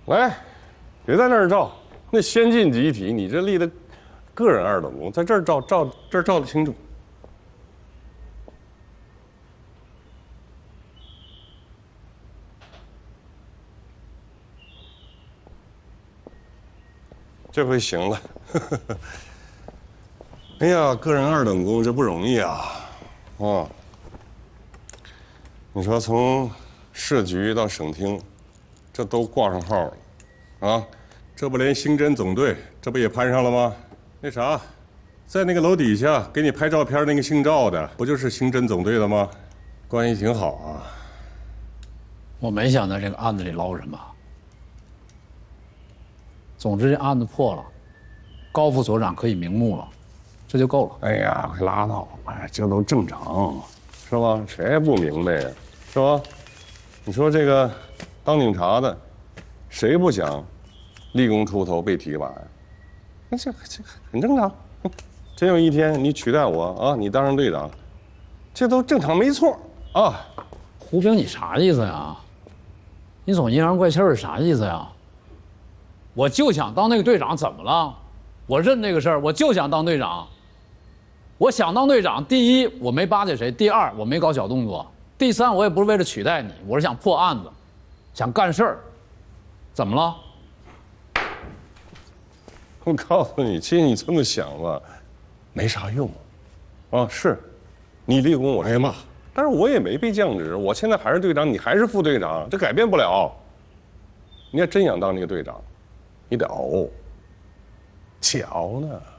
来，别在那儿照，那先进集体，你这立的个人二等功，在这儿照这儿照的清楚。这回行了。哎呀，个人二等功这不容易啊！啊，你说从市局到省厅，这都挂上号了，啊，这不连刑侦总队这不也攀上了吗？那啥，在那个楼底下给你拍照片那个姓赵的，不就是刑侦总队的吗？关系挺好啊。 我没想在这个案子里捞什么。总之，这案子破了，高副所长可以瞑目了，这就够了。 哎呀，快拉倒吧，这都正常，是吧？谁也不明白呀，是吧？你说这个当警察的，谁不想立功出头被提拔呀？那这很正常。真有一天你取代我啊，你当上队长，这都正常没错啊。 胡兵，你啥意思呀？你总阴阳怪气儿啥意思呀？我就想当那个队长，怎么了？我认这个事儿，我就想当队长。我想当队长，第一，我没巴结谁；第二，我没搞小动作；第三，我也不是为了取代你，我是想破案子，想干事儿。怎么了？ 我告诉你，其实你这么想吧，没啥用。啊，是，你立功我挨骂，但是我也没被降职，我现在还是队长，你还是副队长，这改变不了。你要真想当那个队长，你得熬，且熬呢。